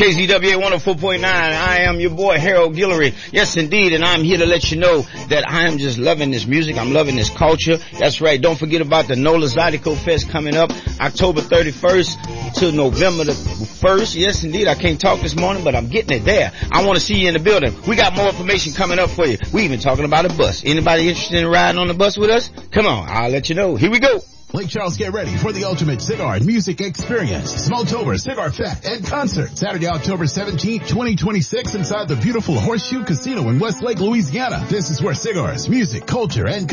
KZWA 104.9. I am your boy Harold Guillory. Yes, indeed, and I'm here to let you know that I am just loving this music. I'm loving this culture. That's right. Don't forget about the NOLA Zydeco Fest coming up October 31st to November the 1st. Yes, indeed. I can't talk this morning, but I'm getting it there. I want to see you in the building. We got more information coming up for you. We even talking about a bus. Anybody interested in riding on the bus with us? Come on, I'll let you know. Here we go. Lake Charles, get ready for the ultimate cigar and music experience. Smoketober Cigar Fest and Concert. Saturday, October 17th, 2026 inside the beautiful Horseshoe Casino in Westlake, Louisiana. This is where cigars, music, culture, and